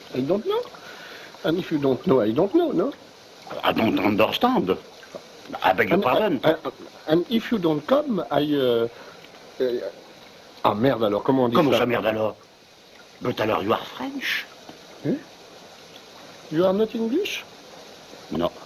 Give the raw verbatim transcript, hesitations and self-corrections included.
I don't know. And if you don't know, I don't know, no? I don't understand. I beg your And, pardon. and, and if you don't come, I... Uh, uh, ah, merde, alors, comment on dit Comment ça? ça, merde, alors? But alors, you are French? Eh? You are not English? Non.